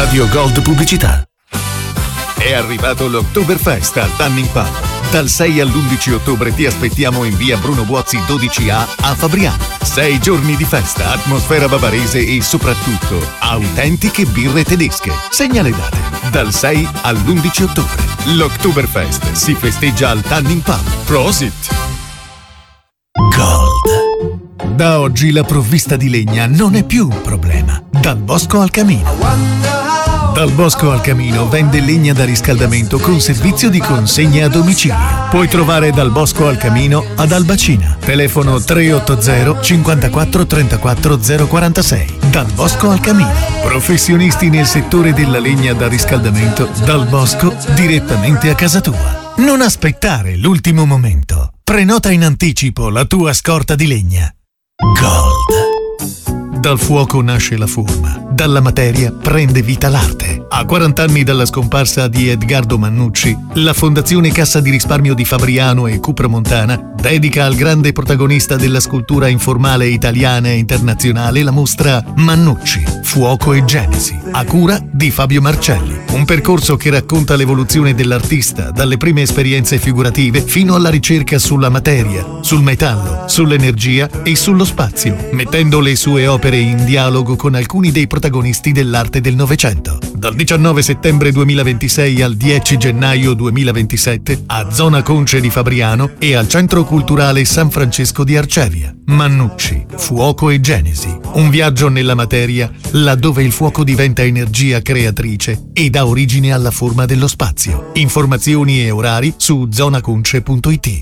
Radio Gold Pubblicità. È arrivato l'Oktoberfest al Tanning Pub. Dal 6 all'11 ottobre ti aspettiamo in via Bruno Buozzi 12A a Fabriano. 6 giorni di festa, atmosfera bavarese e soprattutto autentiche birre tedesche. Segna le date. Dal 6 all'11 ottobre. L'Oktoberfest si festeggia al Tanning Pub. Prosit! Gold. Da oggi la provvista di legna non è più un problema. Dal Bosco al Camino. Dal Bosco al Camino vende legna da riscaldamento con servizio di consegna a domicilio. Puoi trovare Dal Bosco al Camino ad Albacina. Telefono 380 54 34 046. Dal Bosco al Camino. Professionisti nel settore della legna da riscaldamento. Dal Bosco direttamente a casa tua. Non aspettare l'ultimo momento. Prenota in anticipo la tua scorta di legna. Gold. Dal fuoco nasce la forma, dalla materia prende vita l'arte. A 40 anni dalla scomparsa di Edgardo Mannucci, la Fondazione Cassa di Risparmio di Fabriano e Cupramontana dedica al grande protagonista della scultura informale italiana e internazionale la mostra Mannucci, Fuoco e Genesi, a cura di Fabio Marcelli. Un percorso che racconta l'evoluzione dell'artista, dalle prime esperienze figurative fino alla ricerca sulla materia, sul metallo, sull'energia e sullo spazio, mettendo le sue opere in dialogo con alcuni dei protagonisti dell'arte del Novecento. Dal 19 settembre 2026 al 10 gennaio 2027 a Zona Conce di Fabriano e al Centro Culturale San Francesco di Arcevia. Mannucci, Fuoco e Genesi. Un viaggio nella materia laddove il fuoco diventa energia creatrice e dà origine alla forma dello spazio. Informazioni e orari su zonaconce.it.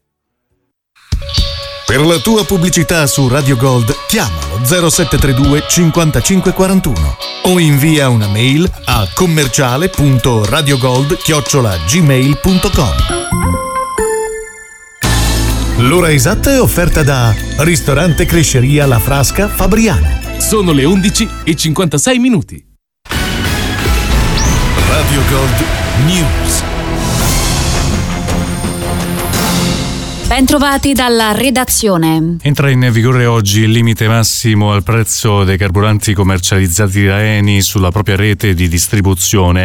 Per la tua pubblicità su Radio Gold chiamalo 0732 55 41 o invia una mail a commerciale.radiogold@gmail.com. L'ora esatta è offerta da Ristorante Cresceria La Frasca Fabriano. Sono le 11:56. Radio Gold News. Ben trovati dalla redazione. Entra in vigore oggi il limite massimo al prezzo dei carburanti commercializzati da Eni sulla propria rete di distribuzione: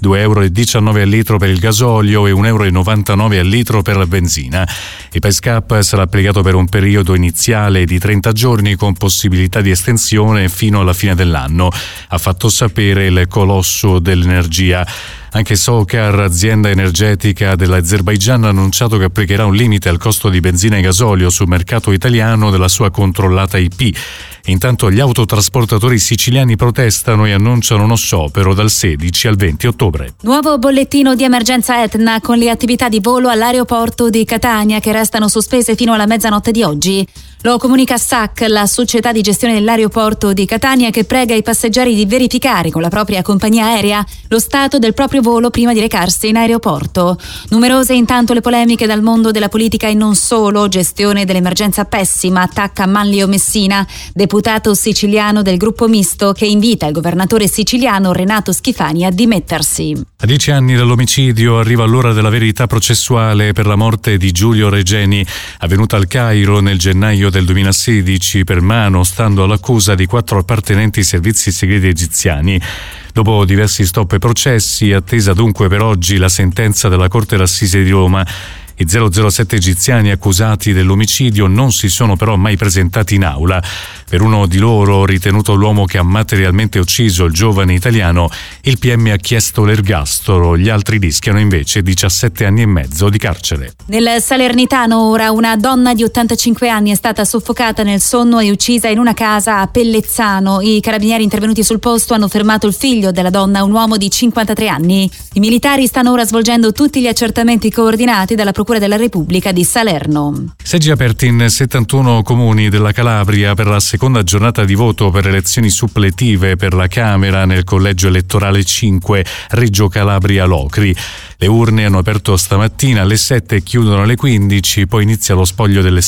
€2,19 al litro per il gasolio e €1,99 al litro per la benzina. Il price cap sarà applicato per un periodo iniziale di 30 giorni con possibilità di estensione fino alla fine dell'anno, ha fatto sapere il colosso dell'energia. Anche Sokar, azienda energetica dell'Azerbaigian, ha annunciato che applicherà un limite al costo di benzina e gasolio sul mercato italiano della sua controllata IP. Intanto gli autotrasportatori siciliani protestano e annunciano uno sciopero dal 16 al 20 ottobre. Nuovo bollettino di emergenza Etna con le attività di volo all'aeroporto di Catania che restano sospese fino alla mezzanotte di oggi. Lo comunica SAC, la società di gestione dell'aeroporto di Catania, che prega i passeggeri di verificare con la propria compagnia aerea lo stato del proprio volo prima di recarsi in aeroporto. Numerose intanto le polemiche dal mondo della politica e non solo. Gestione dell'emergenza pessima, attacca Manlio Messina, deputato siciliano del gruppo misto, che invita il governatore siciliano Renato Schifani a dimettersi. A 10 anni dall'omicidio arriva l'ora della verità processuale per la morte di Giulio Regeni, avvenuta al Cairo nel gennaio del 2016 per mano, stando all'accusa di 4 appartenenti ai servizi segreti egiziani. Dopo diversi stop ai processi, attesa dunque per oggi la sentenza della Corte d'Assise di Roma. I 007 egiziani accusati dell'omicidio non si sono però mai presentati in aula. Per uno di loro, ritenuto l'uomo che ha materialmente ucciso il giovane italiano, il PM ha chiesto l'ergastolo. Gli altri rischiano invece 17 anni e mezzo di carcere. Nel Salernitano ora una donna di 85 anni è stata soffocata nel sonno e uccisa in una casa a Pellezzano. I carabinieri intervenuti sul posto hanno fermato il figlio della donna, un uomo di 53 anni. I militari stanno ora svolgendo tutti gli accertamenti coordinati dalla Procura della Repubblica di Salerno. Seggi aperti in 71 comuni della Calabria per la seconda giornata di voto per elezioni suppletive per la Camera nel collegio elettorale 5 Reggio Calabria Locri. Le urne hanno aperto stamattina alle 7 e chiudono alle 15, poi inizia lo spoglio delle